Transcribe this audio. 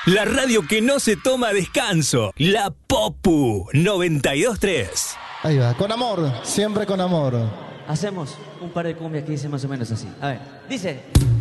La radio que no se toma descanso. La Popu 92.3. Ahí va, con amor, siempre con amor. Hacemos un par de cumbias que dicen más o menos así. A ver, dice...